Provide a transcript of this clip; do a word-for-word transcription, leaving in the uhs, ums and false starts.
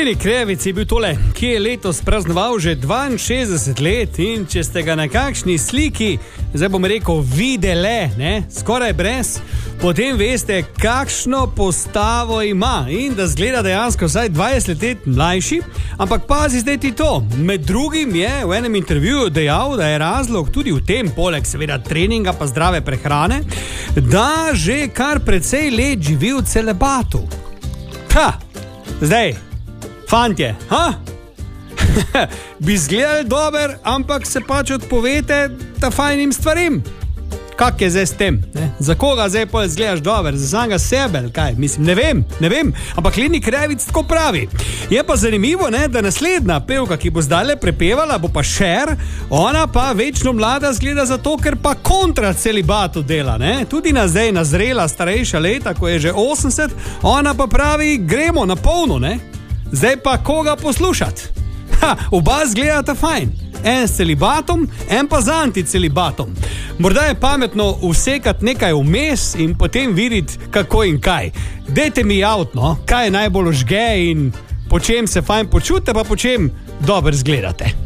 Lenny Kravitz je bil tole, ki je letos praznoval že dvainšestdeset let, in če ste ga na kakšni sliki, zdaj bom rekel, videle, ne, skoraj brez, potem veste, kakšno postavo ima in da zgleda dejansko vsaj dvajset let mlajši. Ampak pazi zdaj ti to, med drugim je v enem intervjuju dejal, da je razlog tudi v tem, poleg seveda treninga pa zdrave prehrane, da že kar precej let živi v celibatu. Ha, zdaj, fantje, ha? Bi zgledali dober, ampak se pač odpovete ta fajnim stvarim. Kak je zdaj s tem? Ne? Za koga zdaj pa zgledaš dober? Za samega sebe, kaj? Mislim, ne vem, ne vem, ampak Lenny Kravitz tako pravi. Je pa zanimivo, ne, da naslednja pevka, ki bo zdaj prepevala, bo pa Cher, ona pa večno mlada zgleda zato, ker pa kontra celibatu dela, ne? Tudi na zdaj nazrela starejša leta, ko je že osemdeset, ona pa pravi, gremo na polno, ne? Zdaj pa koga poslušati? Ha, oba zgledata fajn. En s celibatom, en pa z anticelibatom. Morda je pametno vsekati nekaj vmes in potem videti, kako in kaj. Dejte mi javt, no, kaj je najbolj žge in po čem se fajn počutite, pa po čem dobro zgledate.